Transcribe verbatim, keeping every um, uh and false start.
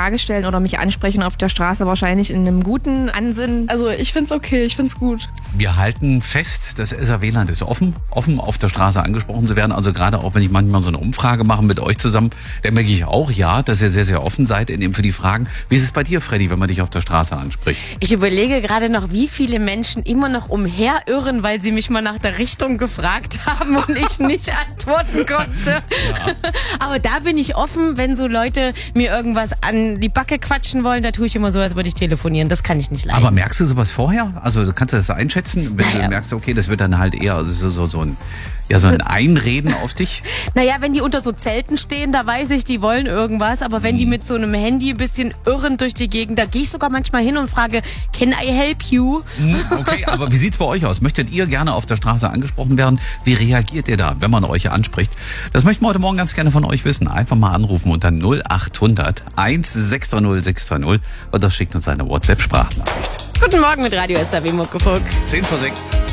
Frage stellen oder mich ansprechen auf der Straße, wahrscheinlich in einem guten Ansinnen. Also ich find's okay, ich find's gut. Wir halten fest, das S R W-Land ist offen, offen auf der Straße angesprochen zu werden. Also gerade auch, wenn ich manchmal so eine Umfrage mache mit euch zusammen, dann merke ich auch, ja, dass ihr sehr, sehr offen seid in dem für die Fragen. Wie ist es bei dir, Freddy, wenn man dich auf der Straße anspricht? Ich überlege gerade noch, wie viele Menschen immer noch umherirren, weil sie mich mal nach der Richtung gefragt haben und ich nicht antworten konnte. Ja. Aber da bin ich offen, wenn so Leute mir irgendwas an die Backe quatschen wollen, da tue ich immer so, als würde ich telefonieren. Das kann ich nicht leiden. Aber merkst du sowas vorher? Also kannst du das einschätzen, wenn naja. du merkst, okay, das wird dann halt eher so, so, so ein... Ja, so ein Einreden auf dich? Naja, wenn die unter so Zelten stehen, da weiß ich, die wollen irgendwas. Aber wenn die mit so einem Handy ein bisschen irren durch die Gegend, da gehe ich sogar manchmal hin und frage, can I help you? Okay, aber wie sieht's bei euch aus? Möchtet ihr gerne auf der Straße angesprochen werden? Wie reagiert ihr da, wenn man euch anspricht? Das möchten wir heute Morgen ganz gerne von euch wissen. Einfach mal anrufen unter null acht hundert eins sechs drei null sechs drei null und das schickt uns eine WhatsApp-Sprachnachricht. Guten Morgen mit Radio S R W Muckefuck. zehn vor sechs.